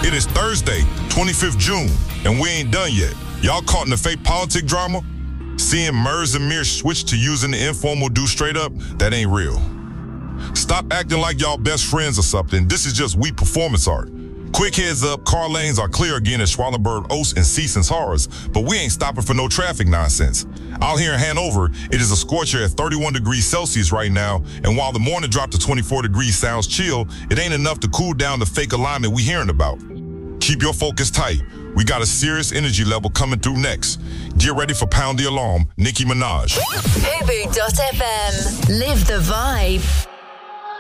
It is Thursday, 25th June, and we ain't done yet. Y'all caught in the fake politic drama? Seeing Murs and Mir switch to using the informal do straight up, that ain't real. Stop acting like y'all best friends or something. This is just weak performance art. Quick heads up, car lanes are clear again at Schwallenberg, Oast, and Seasons Horrors, but we ain't stopping for no traffic nonsense. Out here in Hanover, it is a scorcher at 31 degrees Celsius right now, and while the morning drop to 24 degrees sounds chill, it ain't enough to cool down the fake alignment we hearing about. Keep your focus tight. We got a serious energy level coming through next. Get ready for Pound the Alarm, Nicki Minaj. Fubu.fm. Live the vibe.